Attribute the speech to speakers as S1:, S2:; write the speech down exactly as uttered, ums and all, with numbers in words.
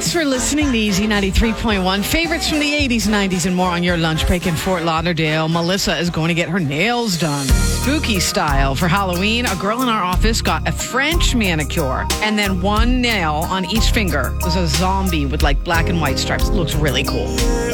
S1: Thanks for listening to Easy ninety-three point one. Favorites from the eighties, nineties, and more on your lunch break in Fort Lauderdale. Melissa is going to get her nails done. Spooky style. For Halloween, a girl in our office got a French manicure and then one nail on each finger. It was a zombie with like black and white stripes. It looks really cool.